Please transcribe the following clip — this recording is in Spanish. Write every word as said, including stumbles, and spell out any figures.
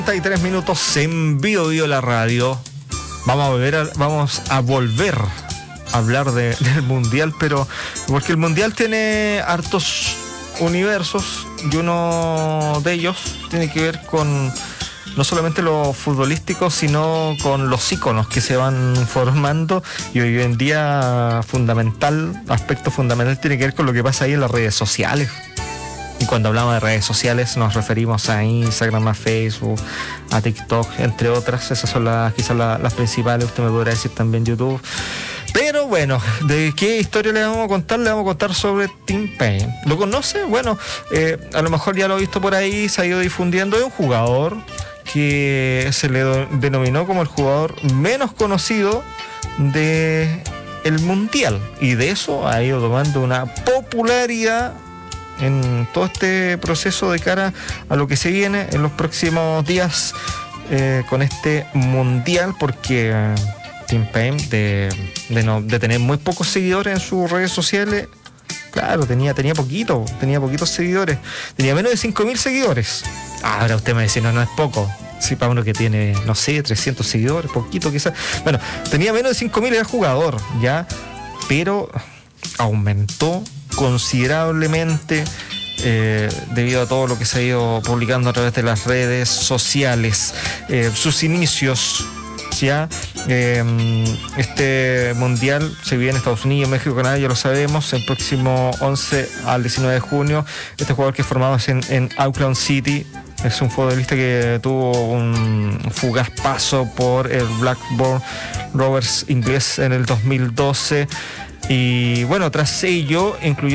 treinta y tres minutos en Bio Bio la radio. Vamos a volver a, vamos a volver a hablar de, del mundial, pero porque el mundial tiene hartos universos y uno de ellos tiene que ver con no solamente lo futbolístico, sino con los íconos que se van formando, y hoy en día fundamental, aspecto fundamental tiene que ver con lo que pasa ahí en las redes sociales. Y cuando hablamos de redes sociales nos referimos a Instagram, a Facebook, a TikTok, entre otras. Esas son las, quizás las, las principales. Usted me podrá decir también YouTube. Pero bueno, ¿de qué historia le vamos a contar? Le vamos a contar sobre Tim Paine. ¿Lo conoce? Bueno, eh, a lo mejor ya lo ha visto por ahí, se ha ido difundiendo. Es un jugador que se le do, denominó como el jugador menos conocido de el mundial. Y de eso ha ido tomando una popularidad en todo este proceso de cara a lo que se viene en los próximos días eh, con este mundial, porque eh, Tim Paine, de, de, no, de tener muy pocos seguidores en sus redes sociales, claro, tenía, tenía poquito, tenía poquitos seguidores, tenía menos de cinco mil seguidores. Ahora usted me dice, no, no es poco. Sí, para uno que tiene, no sé, trescientos seguidores, poquito quizás. Bueno, tenía menos de cinco mil, era jugador, ya, pero aumentó considerablemente eh, debido a todo lo que se ha ido publicando a través de las redes sociales, eh, sus inicios. Ya eh, este mundial se vive en Estados Unidos, México, Canadá, ya lo sabemos, el próximo once al diecinueve de junio. Este jugador que formamos en, en Auckland City es un futbolista que tuvo un fugaz paso por el Blackburn Rovers inglés en el dos mil doce. Y bueno, tras ello incluyó